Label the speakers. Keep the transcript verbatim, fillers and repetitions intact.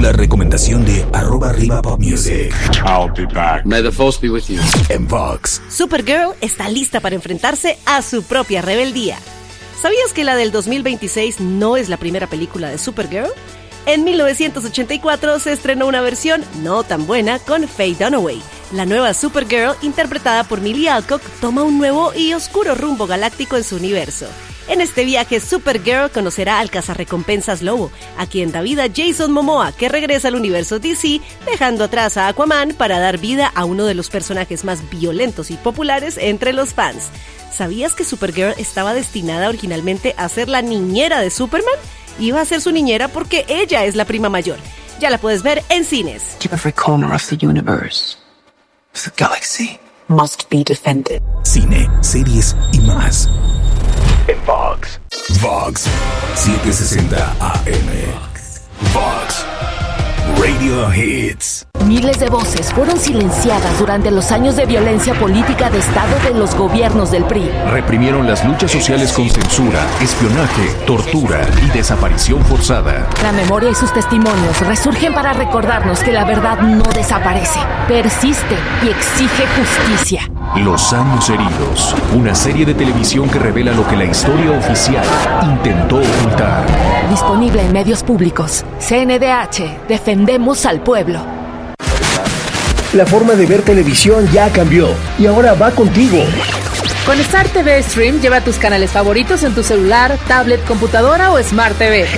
Speaker 1: la recomendación de arroba arriba pop music.
Speaker 2: I'll be back.
Speaker 3: May the force be with you.
Speaker 1: En Vox.
Speaker 4: Supergirl está lista para enfrentarse a su propia rebeldía. ¿Sabías que la del dos mil veintiséis no es la primera película de Supergirl? En mil novecientos ochenta y cuatro se estrenó una versión no tan buena con Faye Dunaway. La nueva Supergirl, interpretada por Millie Alcock, toma un nuevo y oscuro rumbo galáctico en su universo. En este viaje, Supergirl conocerá al cazarrecompensas Lobo, a quien da vida Jason Momoa, que regresa al universo D C, dejando atrás a Aquaman para dar vida a uno de los personajes más violentos y populares entre los fans. ¿Sabías que Supergirl estaba destinada originalmente a ser la niñera de Superman? Iba a ser su niñera porque ella es la prima mayor. Ya la puedes ver en cines.
Speaker 5: Every corner of the universe, the galaxy, must be defended.
Speaker 1: Cine, series y más. En Vox. Vox setecientos sesenta A M. Vox Radio Hits.
Speaker 6: Miles de voces fueron silenciadas durante los años de violencia política de Estado de los gobiernos del P R I.
Speaker 7: Reprimieron las luchas sociales con censura, espionaje, tortura y desaparición forzada.
Speaker 6: La memoria y sus testimonios resurgen para recordarnos que la verdad no desaparece, persiste y exige justicia.
Speaker 7: Los años heridos, una serie de televisión que revela lo que la historia oficial intentó ocultar.
Speaker 6: Disponible en medios públicos. C N D H, defendemos al pueblo.
Speaker 8: La forma de ver televisión ya cambió y ahora va contigo.
Speaker 9: Con Star T V Stream lleva tus canales favoritos en tu celular, tablet, computadora o Smart T V.